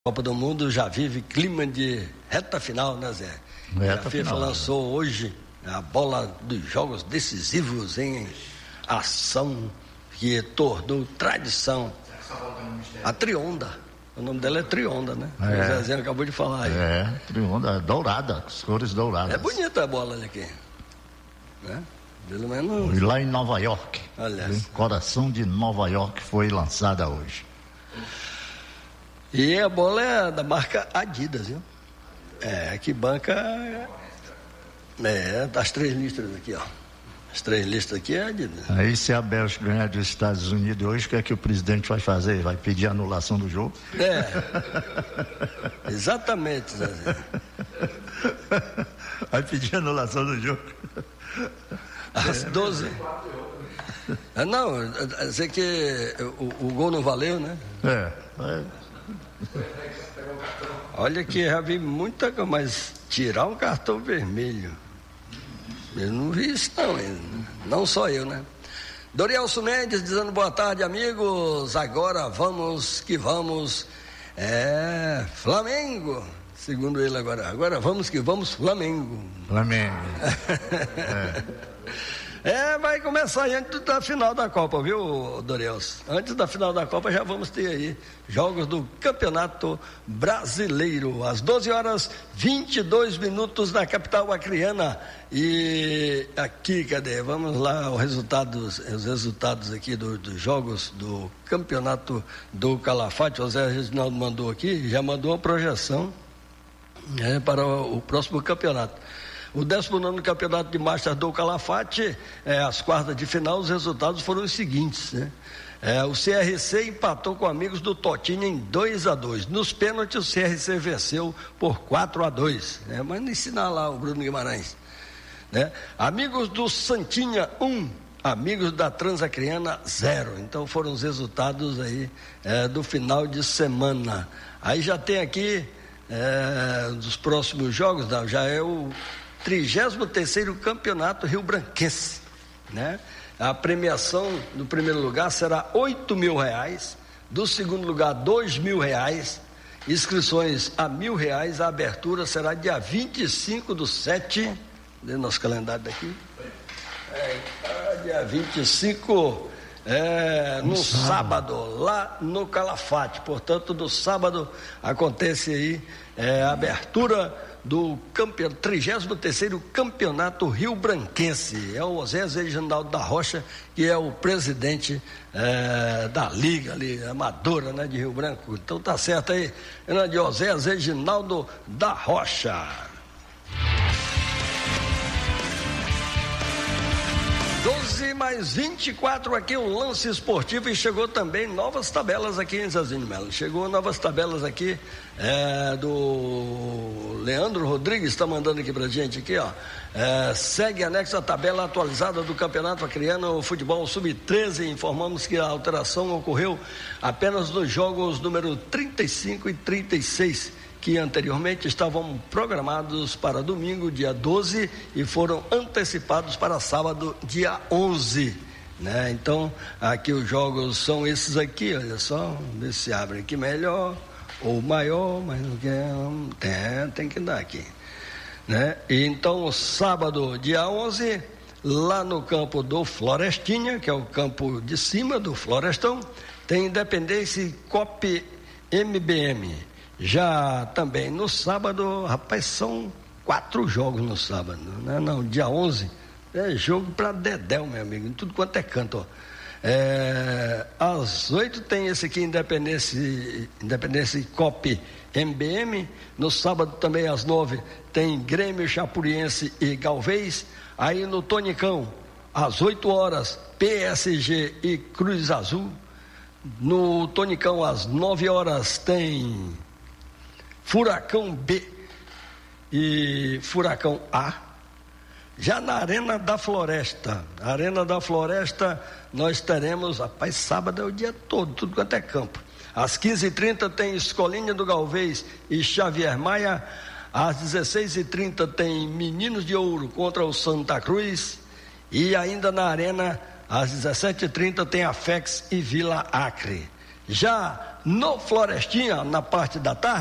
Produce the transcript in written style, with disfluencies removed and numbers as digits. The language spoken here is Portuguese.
Copa do Mundo já vive clima de reta final, né, Zé? A FIFA lançou hoje a bola dos jogos decisivos em ação, que tornou tradição. A Trionda. O nome dela é Trionda, né? O Zezé acabou de falar aí. Trionda, dourada, as cores douradas. É bonita a bola aqui, né? Pelo menos... E lá em Nova York, aliás, no coração de Nova York, foi lançada hoje. E a bola é da marca Adidas, viu? Que banca das 3 listras aqui, ó. As 3 listras aqui é Adidas. Aí, se a Bélgica ganhar dos Estados Unidos hoje, o que é que o presidente vai fazer? Vai pedir anulação do jogo? Exatamente, Zezé. Vai pedir anulação do jogo. Às 12. Não, sei que o gol não valeu, né? Olha que já vi muita coisa, mas tirar um cartão vermelho, eu não vi isso não só eu, né? Dorielson Mendes dizendo boa tarde, amigos, agora vamos que vamos, Flamengo, segundo ele agora vamos que vamos, Flamengo. Vai começar antes da final da Copa, viu, Dorielson? Antes da final da Copa já vamos ter aí jogos do Campeonato Brasileiro, às 12h22 na capital acreana. E aqui, cadê? Vamos lá, os resultados aqui dos jogos do Campeonato do Calafate. O Zé Reginaldo mandou aqui, já mandou uma projeção para o próximo campeonato. O 19º Campeonato de Masters do Calafate, as quartas de final, os resultados foram os seguintes, né? O CRC empatou com amigos do Totinho em 2-2. Nos pênaltis, o CRC venceu por 4-2. Mas não ensinar lá o Bruno Guimarães, né? Amigos do Santinha 1, amigos da Transacriana 0. Então foram os resultados aí do final de semana. Aí já tem aqui dos próximos jogos, já é o 33º Campeonato Rio Branquense, né? A premiação do primeiro lugar será R$8.000, do segundo lugar R$2.000, inscrições a R$1.000, a abertura será dia 25/7, do nosso calendário daqui, dia 25, no sábado, lá no Calafate. Portanto, no sábado acontece aí a abertura do 33º Campeonato Rio Branquense. É o Zé Reginaldo da Rocha, que é o presidente da liga ali, amadora, né, de Rio Branco. Então tá certo aí, grande José Reginaldo da Rocha. 12h24 aqui, o lance esportivo, e chegou também novas tabelas aqui em Zezinho Melo. Chegou novas tabelas aqui do Leandro Rodrigues, está mandando aqui pra gente aqui, ó. Segue anexo a tabela atualizada do Campeonato Acreano Futebol Sub-13. Informamos que a alteração ocorreu apenas nos jogos número 35 e 36, que anteriormente estavam programados para domingo, dia 12, e foram antecipados para sábado, dia 11, né? Então, aqui os jogos são esses aqui, olha só, ver se abre aqui melhor, ou maior, mas não quer, tem que dar aqui, né? E então, sábado, dia 11, lá no campo do Florestinha, que é o campo de cima do Florestão, tem Independência e Cop MBM. Já também no sábado, rapaz, são 4 jogos no sábado, né? Não, dia 11 é jogo para Dedéu, meu amigo, em tudo quanto é canto, ó. Às 8 tem esse aqui, Independência e Cop MBM. No sábado também às 9 tem Grêmio Chapuriense e Galvez. Aí no Tonicão, às 8 horas, PSG e Cruz Azul. No Tonicão, às 9 horas, tem Furacão B e Furacão A. Já na Arena da Floresta, nós teremos, rapaz, sábado é o dia todo, tudo quanto é campo. Às 15h30 tem Escolinha do Galvez e Xavier Maia. Às 16h30 tem Meninos de Ouro contra o Santa Cruz. E ainda na Arena, às 17h30 tem Afex e Vila Acre. Já no Florestinha, na parte da tarde,